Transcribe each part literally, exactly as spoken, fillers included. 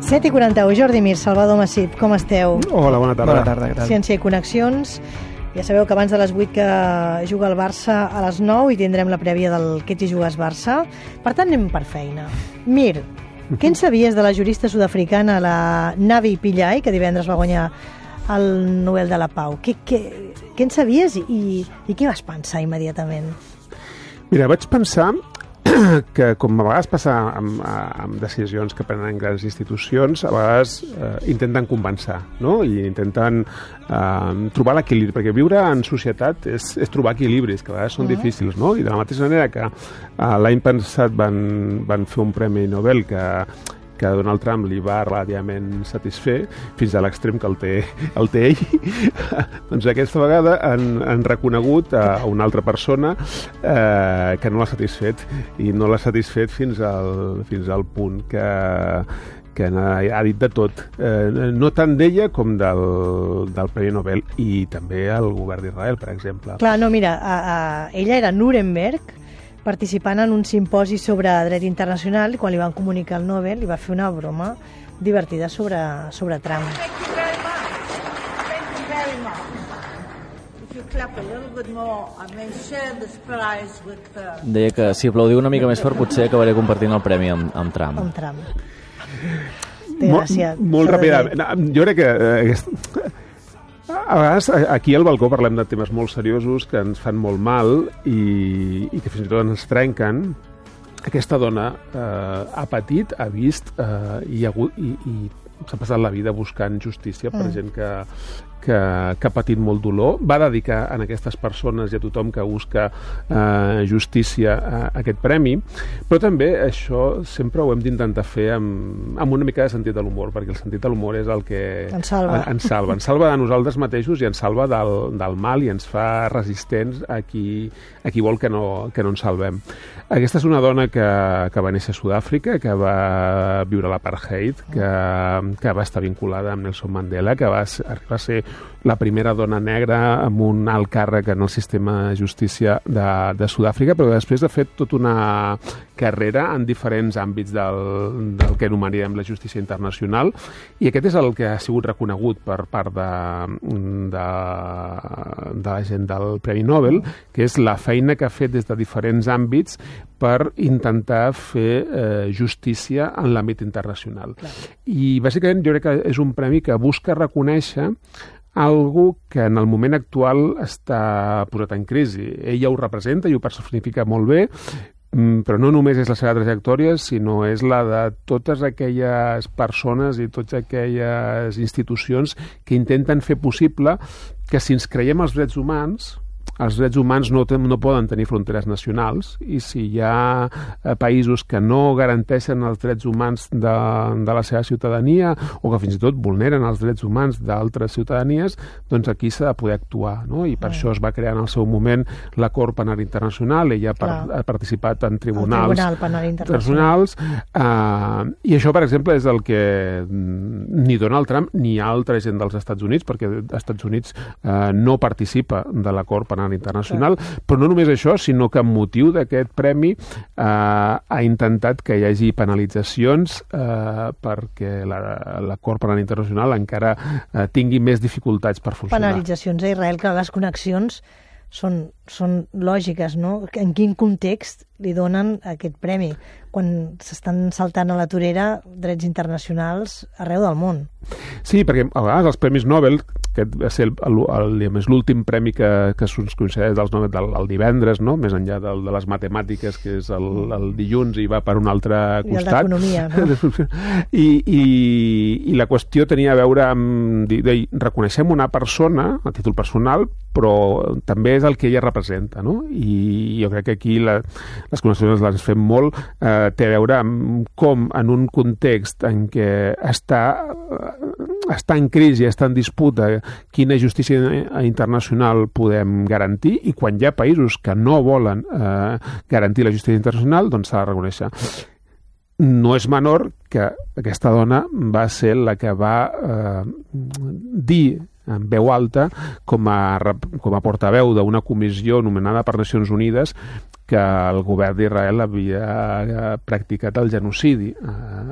set i quaranta-u, Jordi Mir, Salvador Massip, com esteu? Hola, bona tarda. Bona tarda, gràcies. Ciència i Connexions. Ja sabeu que abans de les vuit que juga el Barça a les nou i tindrem la prèvia del que ets i jugues Barça. Per tant, anem per feina. Mir, què en sabies de la jurista sud-africana, la Navi Pillay, que divendres va guanyar el Nobel de la Pau? Què, què, què en sabies i, i què vas pensar immediatament? Mira, vaig pensar que, com a vegades passa amb, amb decisions que prenen grans institucions, a vegades eh, intenten compensar, no? I intenten eh, trobar l'equilibri, perquè viure en societat és, és trobar equilibris, que a vegades són uh-huh. difícils, no? I de la mateixa manera que eh, l'any passat van, van fer un premi Nobel que que Donald Trump li va relativament satisfer, fins a l'extrem que el té, el té ell, doncs aquesta vegada han, han reconegut a una altra persona eh, que no l'ha satisfet, i no l'ha satisfet fins al, fins al punt que que ha dit de tot, eh, no tant d'ella com del, del Premi Nobel, i també el govern d'Israel, per exemple. Clar, no, mira, a, a, ella era a Nuremberg, participant en un simposi sobre dret internacional, i quan li van comunicar el Nobel li va fer una broma divertida sobre, sobre Trump. Thank you very much. Thank you very much. If you clap a little bit more, I may share this prize with her. Deia que si aplaudiu una mica més fort potser acabaré compartint el premi amb, amb Trump. Amb Trump. Té gràcia. Molt, molt ràpidament. Jo crec que eh, a vegades aquí al balcó parlem de temes molt seriosos que ens fan molt mal i, i que fins i tot ens trenquen. Aquesta dona eh, ha patit, ha vist eh, i, ha hagut, i, i s'ha passat la vida buscant justícia per mm. gent que, que, que ha patit molt dolor. Va dedicar a aquestes persones i a tothom que busca eh, justícia a, a aquest premi, però també això sempre ho hem d'intentar fer amb, amb una mica de sentit de l'humor, perquè el sentit de l'humor és el que ens salva. ens salva. Ens salva de nosaltres mateixos i ens salva del, del mal, i ens fa resistents a qui, a qui vol que no, que no ens salvem. Aquesta és una dona que, que va néixer a Sud-àfrica, que va viure l'apartheid, que, que va estar vinculada amb Nelson Mandela, que va, va ser la primera dona negra amb un alt càrrec en el sistema de justícia de, de Sud-àfrica, però després ha fet tota una carrera en diferents àmbits del, del que anomenem la justícia internacional, i aquest és el que ha sigut reconegut per part de, de, de la gent del Premi Nobel, que és la feina que ha fet des de diferents àmbits per intentar fer eh, justícia en l'àmbit internacional. Clar. I bàsicament jo crec que és un premi que busca reconèixer algú que en el moment actual està posat en crisi. Ella ho representa i ho personifica molt bé, però no només és la seva trajectòria, sinó és la de totes aquelles persones i totes aquelles institucions que intenten fer possible que, si ens creiem els drets humans, els drets humans no, no poden tenir fronteres nacionals, i si hi ha eh, països que no garanteixen els drets humans de, de la seva ciutadania, o que fins i tot vulneren els drets humans d'altres ciutadanies, doncs aquí s'ha de poder actuar, no? I per mm. això es va crear en el seu moment la Cort Penal Internacional. Ella par ha participat en tribunals Tribunal Penal Internacionals, eh, i això, per exemple, és el que ni Donald Trump ni altra gent dels Estats Units, perquè els Estats Units eh, no participa de la Cort Penal Internacional, clar. Però no només això, sinó que amb motiu d'aquest premi eh, ha intentat que hi hagi penalitzacions eh, perquè la, la Cort Penal Internacional encara eh, tingui més dificultats per funcionar. Penalitzacions a Israel, que les connexions són, són lògiques, no? En quin context li donen aquest premi? Quan s'estan saltant a la torera drets internacionals arreu del món. Sí, perquè a vegades els premis Nobel, que va ser l'últim premi que, que se'ns concedeix dels Nobel del, el divendres, no? Més enllà del, de les matemàtiques, que és el, el dilluns i va per un altre costat. I el d'economia, no? I, i, I la qüestió tenia a veure amb dir, dir, reconeixem una persona a títol personal, però també és el que ella representa, no? I jo crec que aquí la, les connexions les fem molt, eh, té a veure amb com en un context en què està, està en crisi, està en disputa quina justícia internacional podem garantir, i quan hi ha països que no volen eh, garantir la justícia internacional, doncs s'ha de reconèixer. No és menor que aquesta dona va ser la que va eh, dir en veu alta, com a, com a portaveu d'una comissió nomenada per Nacions Unides, que el govern d'Israel havia practicat el genocidi eh,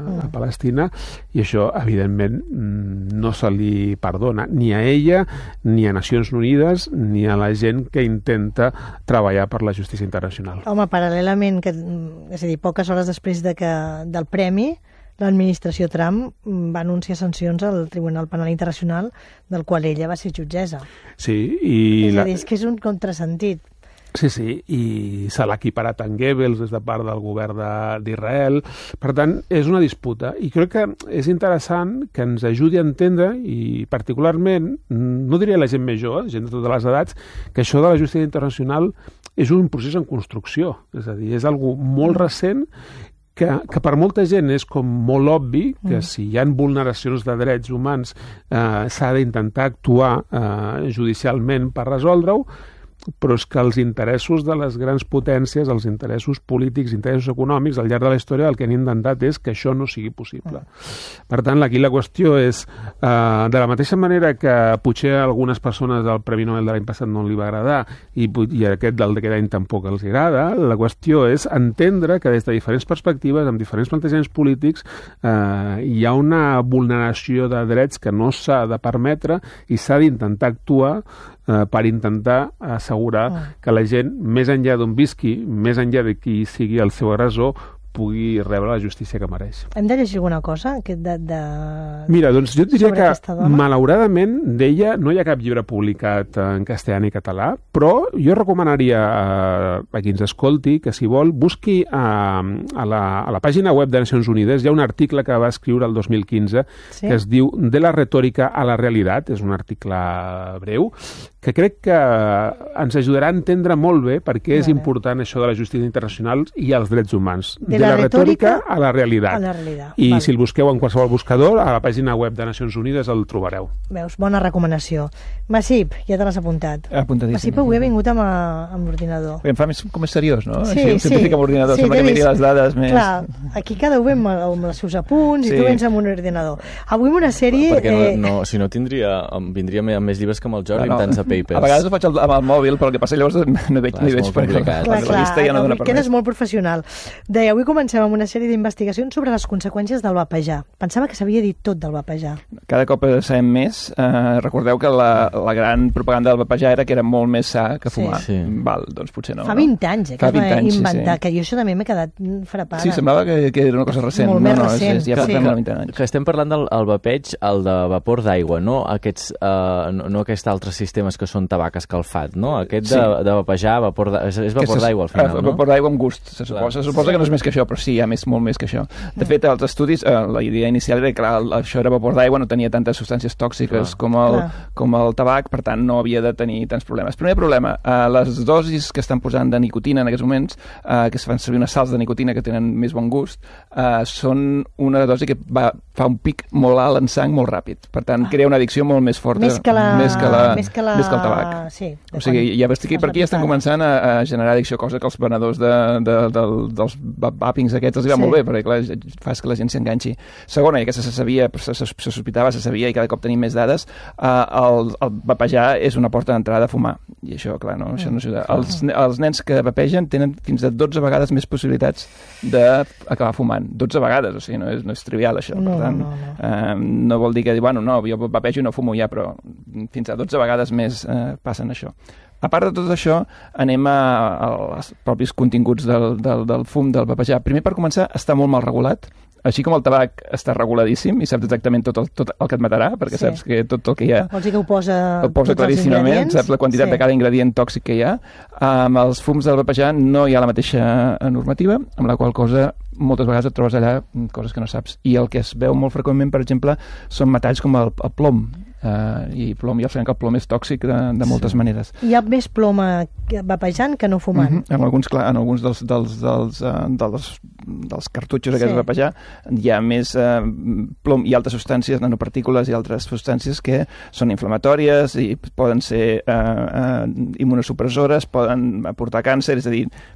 a Palestina, i això, evidentment, no se li perdona ni a ella, ni a Nacions Unides, ni a la gent que intenta treballar per la justícia internacional. Home, paral·lelament, que, és a dir, poques hores després de que, del premi, l'administració Trump va anunciar sancions al Tribunal Penal Internacional, del qual ella va ser jutgessa. Sí, i... És a dir, és que és un contrasentit. Sí, sí, i se l'ha equiparat en Goebbels des de part del govern d'Israel. Per tant, és una disputa. I crec que és interessant que ens ajudi a entendre, i particularment, no diria la gent més jove, gent de totes les edats, que això de la justícia internacional és un procés en construcció. És a dir, és algo molt recent que, que per molta gent és com molt obvi que mm. si hi ha vulneracions de drets humans eh, s'ha d'intentar actuar eh, judicialment per resoldre-ho, però és que els interessos de les grans potències, els interessos polítics, interessos econòmics, al llarg de la història el que han intentat és que això no sigui possible. Per tant, aquí la qüestió és, eh, de la mateixa manera que potser a algunes persones del Premi Nobel de l'any passat no li va agradar i, i aquest del d'aquest any tampoc els agrada, la qüestió és entendre que des de diferents perspectives, amb diferents plantejaments polítics, eh, hi ha una vulneració de drets que no s'ha de permetre i s'ha d'intentar actuar eh, per intentar assegurar oh. que la gent, més enllà d'on visqui, més enllà de qui sigui el seu agressor, pugui rebre la justícia que mereix. Hem de llegir alguna cosa de, de... Mira, doncs jo et diria que malauradament d'ella no hi ha cap llibre publicat en castellà i català, però jo recomanaria a, a qui ens escolti que, si vol, busqui a, a, la, a la pàgina web de Nacions Unides. Hi ha un article que va escriure el dos mil quinze sí? que es diu De la retòrica a la realitat. És un article breu que crec que ens ajudarà a entendre molt bé per què és important això de la justícia internacional i els drets humans. De, de la, la retòrica a la realitat. A la realitat. I vale. Si el busqueu en qualsevol buscador, a la pàgina web de Nacions Unides el trobareu. Veus, bona recomanació. Massip, ja te l'has apuntat. Apuntadíssim. Massip avui ha vingut amb, amb l'ordinador. Em fa més, com més seriós, no? Sí, Així, sí. Simplifica amb l'ordinador, sí, sembla que miri les dades més... Clar, aquí cada un ve amb, amb els seus apunts sí. i tu vens amb un ordinador. Avui amb una sèrie... Perquè no, eh... no, si no tindria, vindria amb més llibres que amb el Jordi, no, no. amb tants de papers. A vegades ho faig amb el mòbil, però el que passa llavors no veig, clar, no hi veig per clar, clar, la llista ja no dona per res. És molt professional. Deia, avui comencem amb una sèrie d'investigacions sobre les conseqüències del vapejar. Pensava que s'havia dit tot del vapejar. Cada cop sabem més. Eh, recordeu que la, la gran propaganda del vapejar era que era molt més sa que fumar. Sí. Sí. Val, doncs potser no. Fa vint anys, eh, que Fa vint es va anys, inventar, sí, sí. que jo això també m'he quedat frapada. Sí, semblava que, que era una cosa recent. Molt no, més no, recent. És, és, ja sí. fa vint anys. Que estem parlant del el vapeig, el de vapor d'aigua, no aquests, uh, no, no aquests altres sistemes que són tabac escalfat, no? Aquest de, sí. de vapejar, vapor de, és, és vapor d'aigua al final, uh, no? Vapor d'aigua amb gust, se suposa. Se suposa que no és més que això, però sí, hi ha més, molt més que això. De fet, els estudis, eh, la idea inicial era que clar, això era vapor d'aigua, no tenia tantes substàncies tòxiques com el, com el tabac, per tant no havia de tenir tants problemes. Primer problema, eh, les dosis que estan posant de nicotina en aquests moments, eh, que es fan servir unes sals de nicotina que tenen més bon gust, eh, són una dosi que va, fa un pic molt alt en sang molt ràpid. Per tant, crea una addicció molt més forta. Més que, la... més que, la... més que, la... més que el tabac. Sí, o sigui, ja estic, per aquí ja estan començant a, a generar addicció, cosa que els venedors de, de, de, dels vapings aquests els hi va sí. molt bé, perquè clar, fas que la gent s'enganxi. Segona, i aquesta se sabia, se, se, se sospitava, se sabia, i cada cop tenim més dades, eh, el, el vapejar és una porta d'entrada a fumar. I això, clar, no, això no ajuda. Els, els nens que vapegen tenen fins a dotze vegades més possibilitats d'acabar fumant. dotze vegades, o sigui, no és, no és trivial, això. No, per tant, no, no. Eh, no vol dir que, bueno, no, jo vapejo i no fumo ja, però fins a dotze vegades més eh, passen això. A part de tot això, anem a, als propis continguts del, del, del fum, del vapejar. Primer, per començar, està molt mal regulat. Així com el tabac està reguladíssim i saps exactament tot el, tot el que et matarà, perquè sí. saps que tot el que hi ha... Vols dir que ho posa, ho posa claríssimament, saps la quantitat sí. de cada ingredient tòxic que hi ha. Amb els fums del vapejar no hi ha la mateixa normativa, amb la qual cosa moltes vegades et trobes allà coses que no saps. I el que es veu molt freqüentment, per exemple, són metalls com el, el plom. Uh, i plom, ja sabem que el plom és tòxic de, de moltes sí. maneres. Hi ha més plom vapejant que no fumant. Uh -huh. En alguns, clar, en alguns dels, dels, dels, uh, dels, dels cartutxos aquests sí. de vapejar hi ha més uh, plom i altres substàncies, nanopartícules i altres substàncies que són inflamatòries i poden ser uh, uh, immunosupressores, poden aportar càncer, és a dir,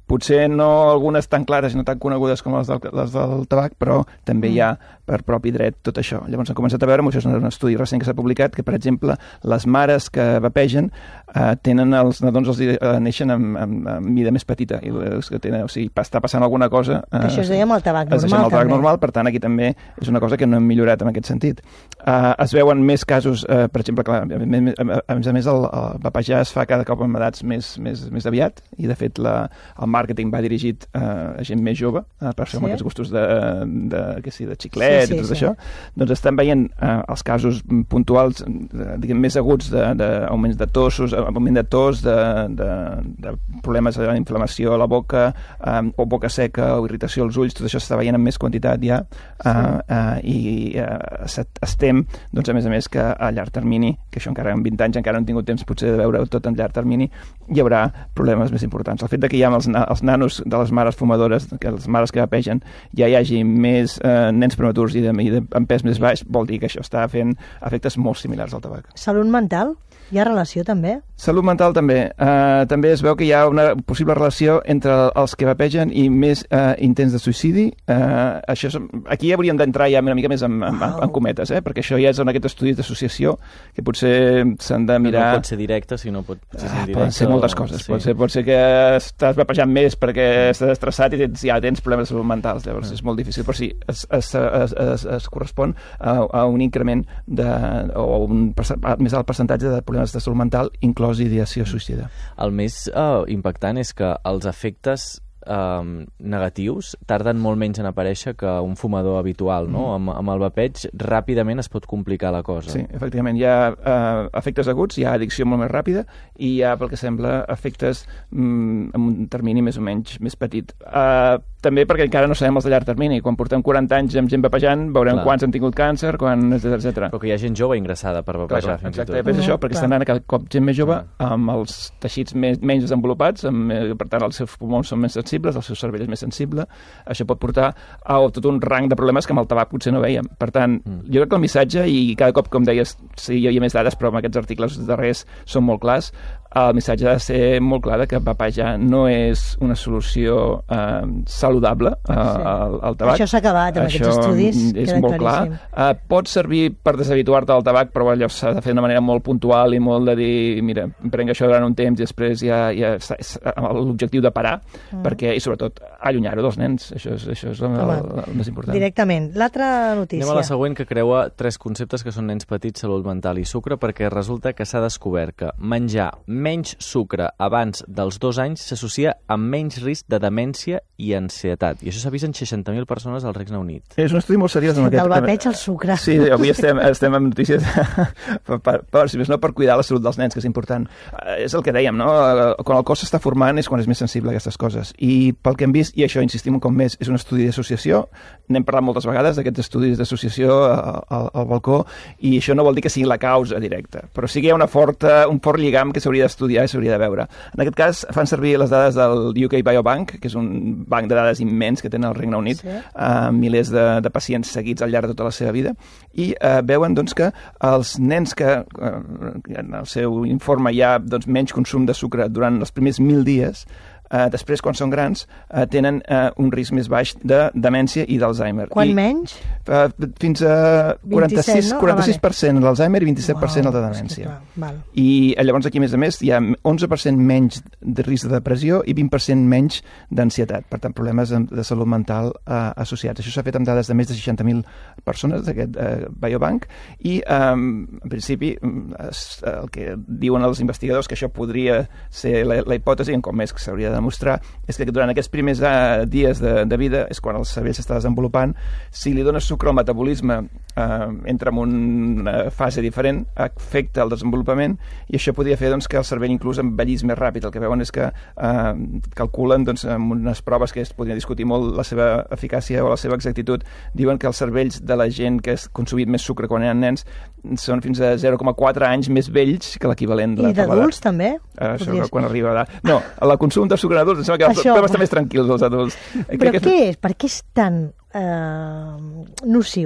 Potser no algunes tan clares i no tan conegudes com les del, les del tabac, però també hi ha per propi dret tot això. Llavors hem començat a veure, això és un estudi recent que s'ha publicat, que per exemple les mares que vapegen eh, tenen els nadons, els eh, neixen amb, amb, amb mida més petita, i els que tenen, o sigui, està passant alguna cosa... Eh, que això es deia amb el tabac normal, es deia amb el tabac també. normal, per tant aquí també és una cosa que no hem millorat en aquest sentit. Eh, es veuen més casos, eh, per exemple, clar, a més a més el, el vapejar es fa cada cop amb edats més, més, més aviat, i de fet la, el màrqueting va dirigit eh, a gent més jove, eh, per això sí? amb aquests gustos de, de, que sí, de xiclet sí, sí, i tot sí. això, doncs estan veient eh, els casos puntuals, de, diguem, més aguts d'augments de, de tossos, augment de tos, de, de, de problemes d'inflamació a la boca, eh, o boca seca, o irritació als ulls, tot això s'està veient en més quantitat ja, eh, sí. eh, i eh, estem, doncs a més a més que a llarg termini, que això encara en vint anys encara no hem tingut temps potser de veure tot en llarg termini, hi haurà problemes més importants. El fet de que hi ha els, els nanos de les mares fumadores, que les mares que vapegen, ja hi hagi més eh, nens prematurs i, de, i de, amb pes més baix, vol dir que això està fent efectes molt similars al tabac. Salut mental? Hi ha relació també? Salut mental també. Uh, també es veu que hi ha una possible relació entre els que vapegen i més uh, intents de suïcidi. Uh, això és, aquí ja hauríem d'entrar ja una mica més en, en, en, en cometes, eh? Perquè això ja és en aquests estudis d'associació que potser s'han de mirar... No pot ser directe, sinó pot, pot ser indirecte. Poden ser moltes coses. Sí. Pot, ser, pot ser que estàs vapejant més perquè estàs estressat i tens, ja tens problemes de salut mentals. Llavors mm. és molt difícil, però sí, es, es, es, es, es correspon a, a un increment de, o un més alt percentatge de problemes de salut mental, inclòs ideació suïcida. El més uh, impactant és que els efectes um, negatius tarden molt menys en aparèixer que un fumador habitual, no? Mm. Amb, amb el vapeig ràpidament es pot complicar la cosa. Sí, efectivament, hi ha uh, efectes aguts, hi ha addicció molt més ràpida i hi ha, pel que sembla, efectes mm, en un termini més o menys més petit. Uh, també perquè encara no sabem els de llarg termini. Quan portem quaranta anys amb gent vapejant, veurem Clar. quants han tingut càncer, quan, etcètera, etcètera. Però que hi ha gent jove ingressada per vapejar, fins exacte, i tot. Exacte, és això, perquè estan anant cada cop gent més jove amb els teixits més, menys desenvolupats, amb, per tant els seus pulmons són més sensibles, el seu cervell és més sensible. Això pot portar a tot un rang de problemes que amb el tabac potser no veiem. Per tant, mm. jo crec que el missatge, i cada cop, com deies, sí, hi havia més dades, però amb aquests articles darrers són molt clars, el missatge ha de ser molt clar que vapejar no és una solució eh, saludable eh, sí. al, al tabac. Això s'ha acabat amb Això aquests estudis. És molt clar. Eh, pot servir per deshabituar-te del tabac, però allò s'ha de fer d'una manera molt puntual i molt de dir, mira, prenc això durant un temps i després ja, ja és l'objectiu de parar, mm. perquè, i sobretot, allunyar-ho dels nens. Això és, això és el, el, el més important. Directament. L'altra notícia. Anem a la següent, que creua tres conceptes que són nens petits, salut mental i sucre, perquè resulta que s'ha descobert que menjar menys sucre abans dels dos anys s'associa amb menys risc de demència i ansietat. I això s'ha vist en seixanta mil persones al Regne Unit. És un estudi molt seriós. Del aquest... vapeig al sucre. Sí, avui estem, estem amb notícies per, per, per, si més no, per cuidar la salut dels nens, que és important. És el que dèiem, no? Quan el cos s'està formant és quan és més sensible a aquestes coses. I pel que hem vist, i això insistim un cop més, és un estudi d'associació, n'hem parlat moltes vegades d'aquests estudis d'associació al, al balcó, i això no vol dir que sigui la causa directa, però sí que hi ha una forta, un fort lligam que s'hauria d'estudiar i s'hauria de veure. En aquest cas fan servir les dades del U K Biobank, que és un banc de dades immens que tenen al Regne Unit, sí. uh, milers de, de pacients seguits al llarg de tota la seva vida, i uh, veuen doncs, que els nens que uh, en el seu informe hi ha doncs, menys consum de sucre durant els primers mil dies, Uh, després, quan són grans, uh, tenen uh, un risc més baix de demència i d'Alzheimer. Quan I, menys? Uh, fins a quaranta-sis, no? quaranta-sis per cent ah, vale. l'Alzheimer i vint-i-set per cent wow, el de demència. Val. I llavors aquí, a més a més, hi ha onze per cent menys de risc de depressió i vint per cent menys d'ansietat. Per tant, problemes de salut mental uh, associats. Això s'ha fet amb dades de més de seixanta mil persones d'aquest uh, Biobank i, um, en principi, es, el que diuen els investigadors que això podria ser la, la hipòtesi, en com més que s'hauria de demostrar, és que durant aquests primers uh, dies de, de vida és quan el cervell s'està desenvolupant. Si li dones sucre al metabolisme, uh, entra en una fase diferent, afecta el desenvolupament i això podria fer doncs, que el cervell inclús envellís més ràpid. El que veuen és que uh, calculen doncs, amb unes proves que es podrien discutir molt la seva eficàcia o la seva exactitud, diuen que els cervells de la gent que ha consumit més sucre quan eren nens són fins a zero coma quatre anys més vells que l'equivalent de I d'adults també? Uh, això quan arriba a l'edat. No, el consum de sucre en adults, em sembla que això... podem estar més tranquils els adults. Però Crec què que... és? Per què és tan eh, nociu?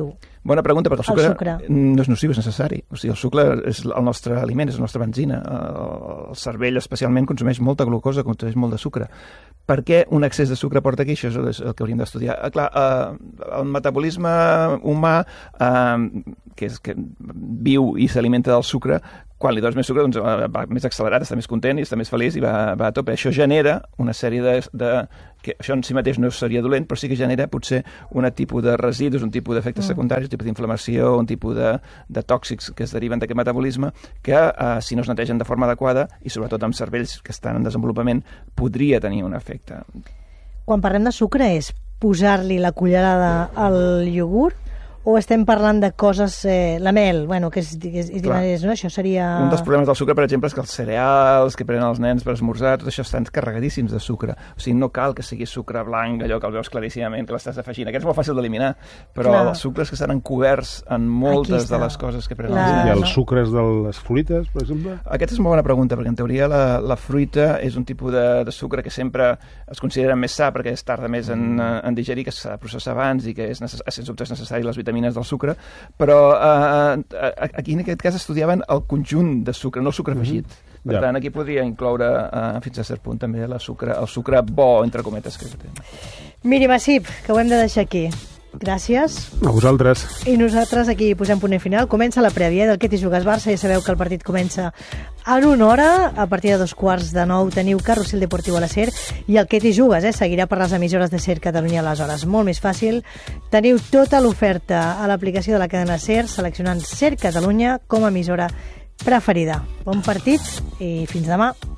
Bona pregunta, però el sucre, el sucre no és nociu, és necessari. O sigui, el sucre és el nostre aliment, és la nostra benzina. El cervell especialment consumeix molta glucosa, consumeix molt de sucre. Per què un excés de sucre porta aquí? Això és el que hauríem d'estudiar. Ah, clar, eh, el metabolisme humà, eh, que, és, que viu i s'alimenta del sucre, quan li dones més sucre doncs, va més accelerat, està més content i està més feliç i va, va a tope. Això genera una sèrie de, de... que això en si mateix no seria dolent, però sí que genera potser un tipus de residus, un tipus d'efectes mm. secundaris, un tipus d'inflamació, un tipus de, de tòxics que es deriven d'aquest metabolisme que, eh, si no es netegen de forma adequada, i sobretot amb cervells que estan en desenvolupament, podria tenir un efecte. Quan parlem de sucre és posar-li la cullerada al iogurt o estem parlant de coses... Eh, la mel, bueno, que és, és, és, és no? Això seria... Un dels problemes del sucre, per exemple, és que els cereals que prenen els nens per esmorzar, tot això estan carregadíssims de sucre. O sigui, no cal que sigui sucre blanc, allò que el veus claríssimament, que l'estàs afegint. Aquest és molt fàcil d'eliminar, però Clar. els sucres que estan encoberts en moltes de les coses que prenen la... els nens. I els sucres de les fruites, per exemple? Aquesta és una bona pregunta, perquè en teoria la, la fruita és un tipus de, de sucre que sempre es considera més sa, perquè es tarda més en, en digerir, que s'ha de processar abans i que és, necess... sens dubte és necessari les vitamines del sucre, però eh, aquí en aquest cas estudiaven el conjunt de sucre, no el sucre afegit. Mm-hmm. Per ja. tant, aquí podria incloure eh, fins a cert punt també la sucre, el sucre bo, entre cometes, que té. Míriam Assip, que ho hem de deixar aquí. Gràcies. A vosaltres. I nosaltres aquí posem punt final. Comença la prèvia del Què t'hi jugues Barça. Ja sabeu que el partit comença en una hora. A partir de dos quarts de nou teniu Carrusel Deportiu a la SER i el Què t'hi jugues eh, seguirà per les emissores de SER Catalunya a les hores. Molt més fàcil. Teniu tota l'oferta a l'aplicació de la cadena SER seleccionant SER Catalunya com a emissora preferida. Bon partit i fins demà.